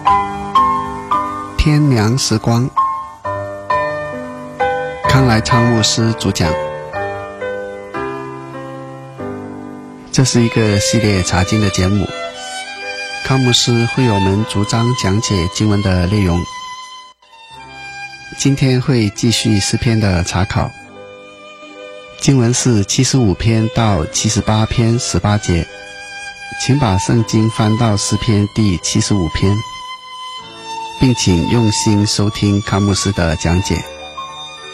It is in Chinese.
天凉时光，康来昌牧师主讲。这是一个系列查经的节目，康牧师会为我们逐章讲解经文的内容。今天会继续诗篇的查考，经文是75篇到78篇18节，请把圣经翻到诗篇第75篇，并请用心收听康牧师的讲解。